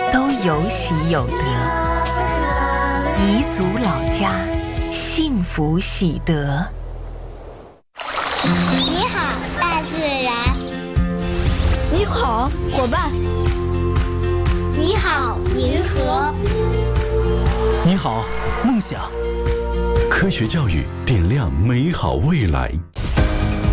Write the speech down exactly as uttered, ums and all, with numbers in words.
都有喜有得。彝族老家，幸福喜得。 你好，大自然。 你好，伙伴。 你好，银河。 你好，梦想。 科学教育点亮美好未来。